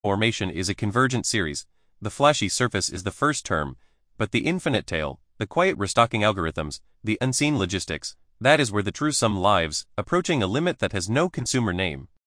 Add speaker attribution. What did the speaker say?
Speaker 1: Formation is a convergent series. The flashy surface is the first term, but the infinite tail, the quiet restocking algorithms, the unseen logistics, that is where the true sum lives, approaching a limit that has no consumer name.